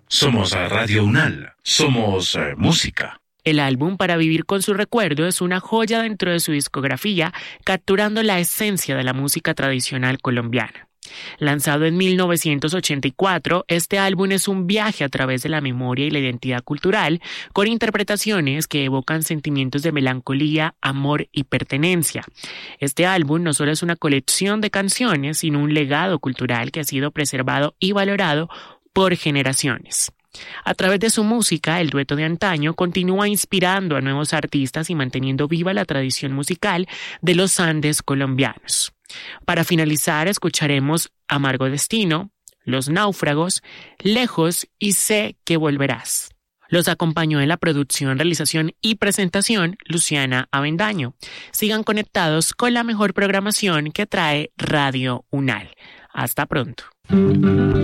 Somos Radio UNAL. Somos música. El álbum Para Vivir con su Recuerdo es una joya dentro de su discografía, capturando la esencia de la música tradicional colombiana. Lanzado en 1984, este álbum es un viaje a través de la memoria y la identidad cultural, con interpretaciones que evocan sentimientos de melancolía, amor y pertenencia. Este álbum no solo es una colección de canciones, sino un legado cultural que ha sido preservado y valorado por generaciones. A través de su música, el dueto de antaño continúa inspirando a nuevos artistas y manteniendo viva la tradición musical de los Andes colombianos. Para finalizar, escucharemos Amargo Destino, Los Náufragos, Lejos y Sé que Volverás. Los acompañó en la producción, realización y presentación Luciana Avendaño. Sigan conectados con la mejor programación que trae Radio UNAL. Hasta pronto.